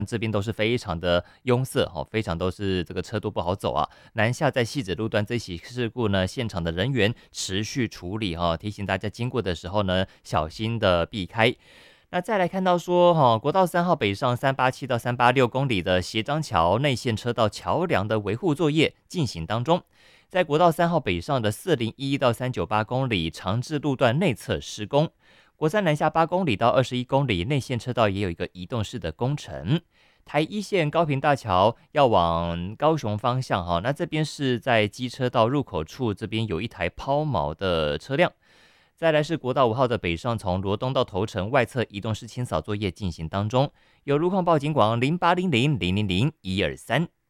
这边都是非常的拥塞非常都是这个车多不好走啊。南下在汐止路段这起事故呢，现场的人员持续处理提醒大家经过的时候呢，小心的避开。那再来看到说，国道3号北上387到386公里的协章桥内线车道桥梁的维护作业进行当中。在国道3号北上的401到398公里长治路段内侧施工。国三南下8公里到21公里内线车道也有一个移动式的工程。台一线高屏大桥要往高雄方向那这边是在机车道入口处，这边有一台抛锚的车辆。再来是国道5号的北上，从罗东到头城外侧移动式清扫作业进行当中，有路况报警广0800000123。